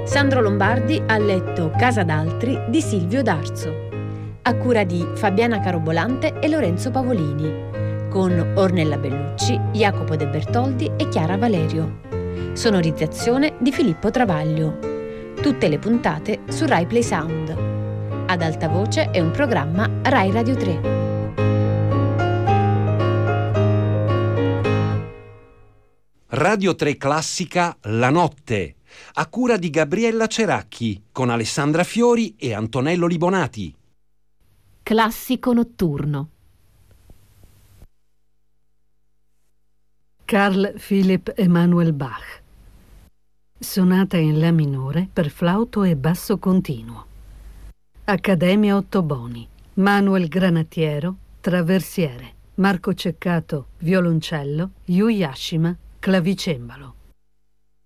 Sandro Lombardi ha letto Casa d'altri di Silvio D'Arzo, a cura di Fabiana Carobolante e Lorenzo Pavolini, con Ornella Bellucci, Jacopo De Bertoldi e Chiara Valerio. Sonorizzazione di Filippo Travaglio. Tutte le puntate su Rai Play Sound. Ad alta voce è un programma Rai Radio 3. Radio 3 Classica La Notte, a cura di Gabriella Ceracchi, con Alessandra Fiori e Antonello Libonati. Classico notturno. Carl Philipp Emanuel Bach. Sonata in La minore per flauto e basso continuo. Accademia Ottoboni. Manuel Granatiero, traversiere. Marco Ceccato, violoncello. Yu Yashima, clavicembalo.